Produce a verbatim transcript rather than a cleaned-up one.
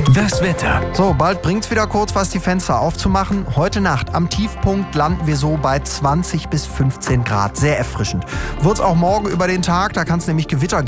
Das Wetter. So, bald bringt's wieder kurz was, die Fenster aufzumachen. Heute Nacht am Tiefpunkt landen wir so bei zwanzig bis fünfzehn Grad. Sehr erfrischend. Wird's auch morgen über den Tag, da kann es nämlich Gewitter geben.